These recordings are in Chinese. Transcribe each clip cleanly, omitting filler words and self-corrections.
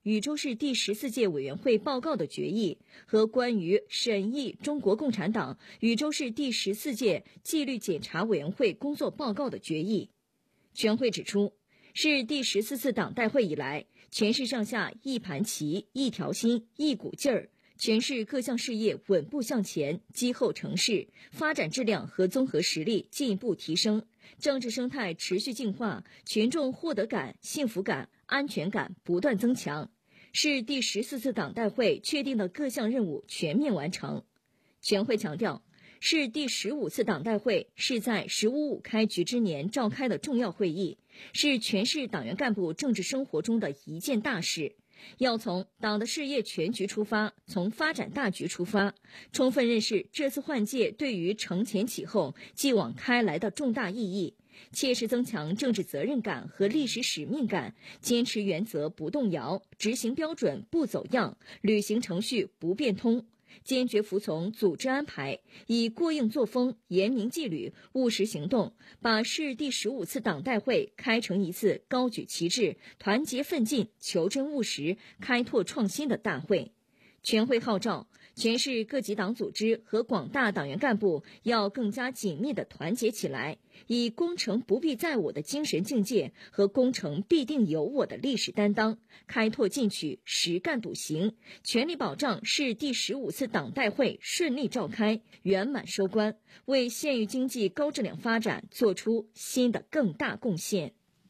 禹州市第14届委员会报告的决议和关于审议中国共产党禹州市第14届纪律检查委员会工作报告的决议。全会指出，是第14次党代会以来，全市上下一盘棋、一条心、一股劲儿，全市各项事业稳步向前，积厚成势，发展质量和综合实力进一步提升，政治生态持续净化，群众获得感、幸福感、安全感不断增强，是第14次党代会确定的各项任务全面完成。全会强调，是第15次党代会是在“15.5”开局之年召开的重要会议，是全市党员干部政治生活中的一件大事。要从党的事业全局出发，从发展大局出发，充分认识这次换届对于承前启后、继往开来的重大意义，切实增强政治责任感和历史使命感，坚持原则不动摇，执行标准不走样，履行程序不变通，坚决服从组织安排，以过硬作风、严明纪律、务实行动，把市第15次党代会开成一次高举旗帜、团结奋进、求真务实、开拓创新的大会。全会号召全市各级党组织和广大党员干部要更加紧密地团结起来，以功成不必在我的精神境界和功成必定有我的历史担当，开拓进取，实干笃行，全力保障市第15次党代会顺利召开，圆满收官，为县域经济高质量发展做出新的更大贡献。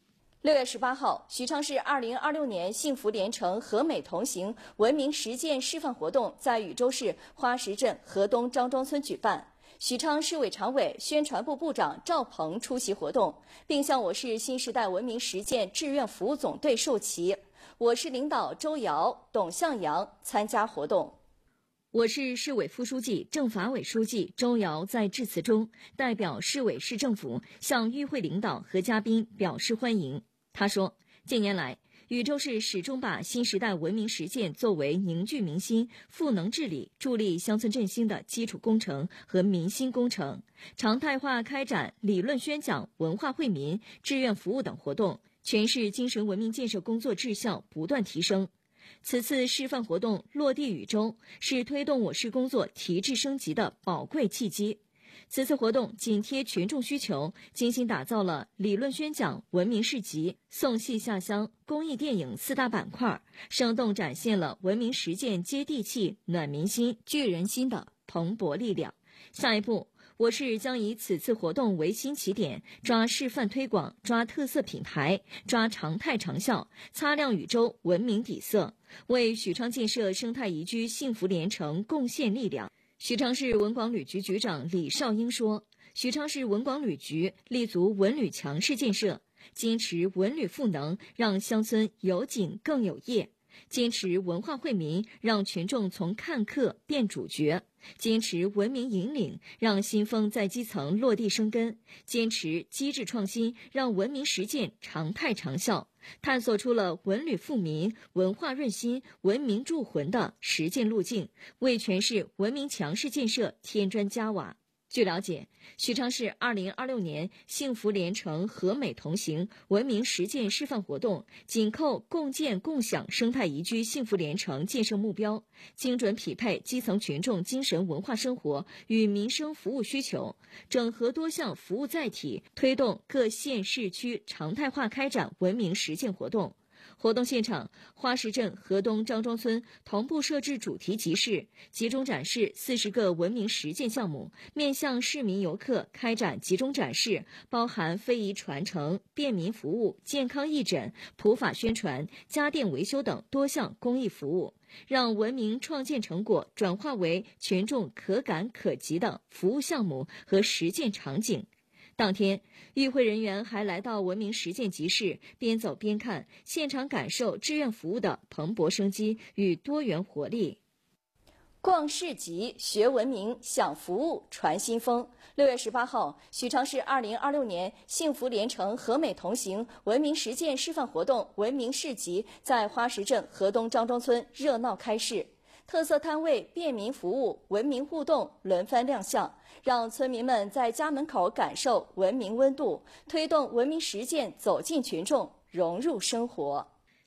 6月18号，许昌市2026年幸福连城和美同行文明实践示范活动在禹州市花石镇河东张庄村举办。许昌市委常委、宣传部部长赵鹏出席活动，并向我市新时代文明实践志愿服务总队授旗。我市领导周瑶、董向阳参加活动。 我市市委副书记、政法委书记周瑶在致辞中代表市委市政府向与会领导和嘉宾表示欢迎。他说，近年来，禹州市始终把新时代文明实践作为凝聚民心、赋能治理、助力乡村振兴的基础工程和民心工程，常态化开展理论宣讲、文化惠民、志愿服务等活动，全市精神文明建设工作质效不断提升。此次示范活动落地禹州，是推动我市工作提质升级的宝贵契机。此次活动紧贴群众需求，精心打造了理论宣讲、文明市集、送戏下乡、公益电影4大板块，生动展现了文明实践接地气、暖民心、聚人心的蓬勃力量。下一步，我市将以此次活动为新起点，抓示范推广，抓特色品牌，抓常态长效，擦亮禹州文明底色，为许昌建设生态宜居幸福连城贡献力量。许昌市文广旅局局长李少英说，许昌市文广旅局立足文旅强市建设，坚持文旅赋能，让乡村有景更有业，坚持文化惠民，让群众从看客变主角，坚持文明引领，让新风在基层落地生根，坚持机制创新，让文明实践常态长效，探索出了文旅富民、文化润心、文明铸魂的实践路径，为全市文明强市建设添砖加瓦。据了解，许昌市2026年幸福连城和美同行文明实践示范活动紧扣共建共享生态宜居幸福连城建设目标，精准匹配基层群众精神文化生活与民生服务需求，整合多项服务载体，推动各县市区常态化开展文明实践活动。活动现场，花石镇河东张庄村同步设置主题集市，集中展示40个文明实践项目，面向市民游客开展集中展示，包含非遗传承、便民服务、健康义诊、普法宣传、家电维修等多项公益服务，让文明创建成果转化为群众可感可及的服务项目和实践场景。当天，与会人员还来到文明实践集市，边走边看，现场感受志愿服务的蓬勃生机与多元活力。 逛市集，学文明，享服务，传新风。6月18号，许昌市2026年幸福连城和美同行文明实践示范活动文明市集在花石镇河东张庄村热闹开市。特色摊位、便民服务、文明互动轮番亮相，让村民们在家门口感受文明温度，推动文明实践走进群众，融入生活。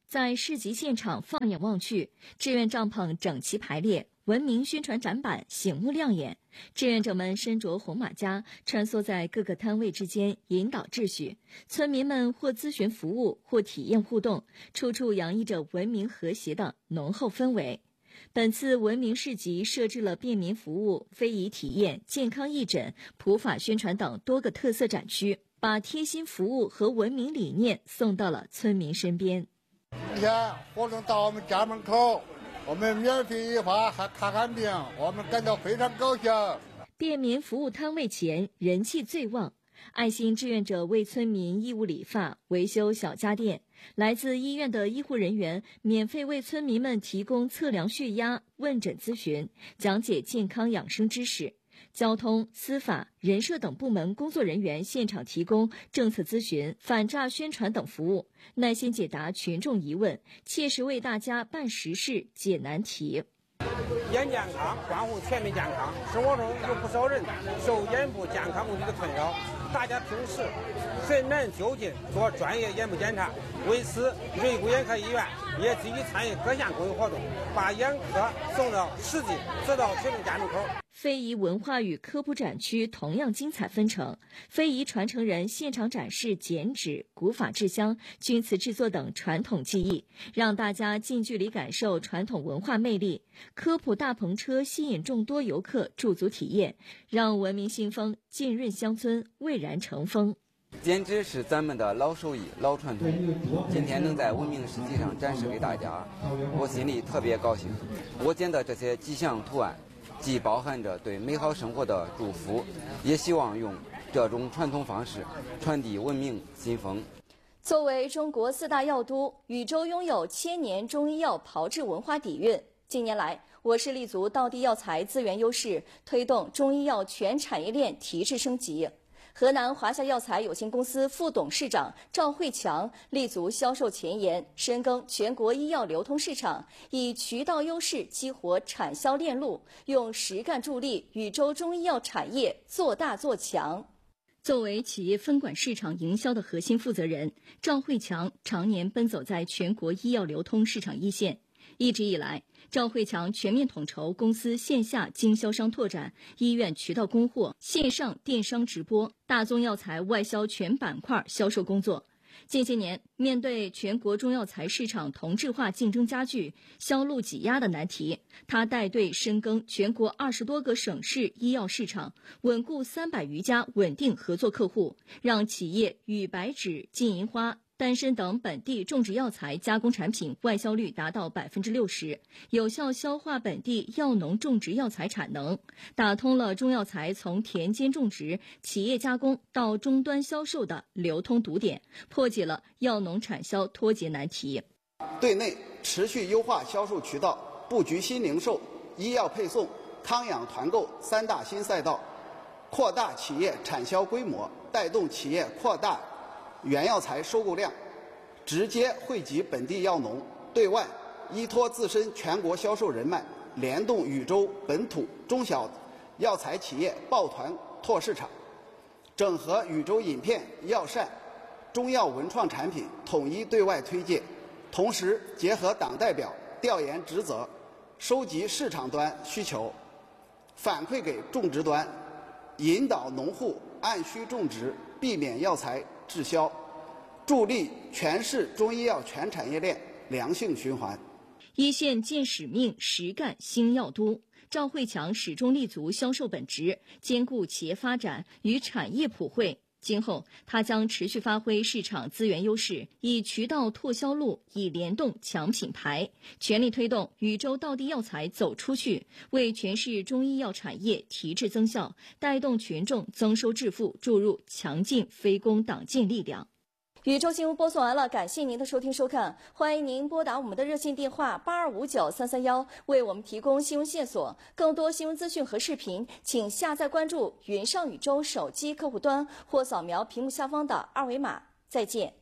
在市集现场放眼望去，志愿帐篷整齐排列，文明宣传展板醒目亮眼。志愿者们身着红马甲，穿梭在各个摊位之间，引导秩序。村民们或咨询服务，或体验互动，处处洋溢着文明和谐的浓厚氛围。本次文明市集设置了便民服务、非遗体验、健康义诊、普法宣传等多个特色展区，把贴心服务和文明理念送到了村民身边。 今天活动到我们家门口，我们免费医发还看病，我们感到非常高兴。 便民服务摊位前人气最旺，爱心志愿者为村民义务理发、维修小家电，来自医院的医护人员免费为村民们提供测量血压、问诊咨询，讲解健康养生知识。交通、司法、人社等部门工作人员现场提供政策咨询、反诈宣传等服务，耐心解答群众疑问，切实为大家办实事、解难题。 眼健康，关乎全民健康。生活中有不少人受眼部健康问题的困扰，大家平时随门就近做专业眼部检查。为此，瑞谷眼科医院也积极参与各项公益活动，把眼科送到实际，走到群众家门口。 非遗文化与科普展区同样精彩纷呈，非遗传承人现场展示剪纸、古法制香、钧瓷制作等传统技艺，让大家近距离感受传统文化魅力。科普大篷车吸引众多游客驻足体验，让文明新风浸润乡村，蔚然成风。 剪纸是咱们的老手艺、老传统，今天能在文明市集上展示给大家，我心里特别高兴。我剪的这些吉祥图案既包含着对美好生活的祝福，也希望用这种传统方式传递文明新风。 作为中国4大药都，禹州拥有千年中医药炮制文化底蕴。近年来，我市立足道地药材资源优势，推动中医药全产业链提质升级。河南华夏药材有限公司副董事长赵慧强立足销售前沿，深耕全国医药流通市场，以渠道优势激活产销链路，用实干助力禹州中医药产业做大做强。 作为企业分管市场营销的核心负责人，赵慧强常年奔走在全国医药流通市场一线。一直以来，赵慧强全面统筹公司线下经销商拓展、医院渠道供货、线上电商直播、大宗药材外销全板块销售工作。近些年，面对全国中药材市场同质化竞争加剧、销路挤压的难题，他带队深耕全国20多个省市医药市场，稳固300余家稳定合作客户，让企业与白芷、金银花、丹参等本地种植药材加工产品外销率达到60%，有效消化本地药农种植药材产能，打通了中药材从田间种植、企业加工到终端销售的流通堵点，破解了药农产销脱节难题。 对内持续优化销售渠道，布局新零售、医药配送、康养团购3大新赛道，扩大企业产销规模，带动企业扩大原药材收购量，直接惠及本地药农；对外依托自身全国销售人脉，联动禹州本土中小药材企业抱团拓市场，整合禹州饮片、药膳、中药文创产品，统一对外推介。同时结合党代表调研职责，收集市场端需求，反馈给种植端，引导农户按需种植，避免药材滞销，助力全市中医药全产业链良性循环。 一线见使命，实干新药都。赵慧强始终立足销售本职，兼顾企业发展与产业普惠。今后，他将持续发挥市场资源优势，以渠道拓销路，以联动强品牌，全力推动禹州道地药材走出去，为全市中医药产业提质增效，带动群众增收致富，注入强劲非攻党建力量。 禹州新闻播送完了，感谢您的收听收看，欢迎您拨打我们的热线电话8259-331，为我们提供新闻线索。更多新闻资讯和视频，请下载关注云上禹州手机客户端或扫描屏幕下方的2维码。再见。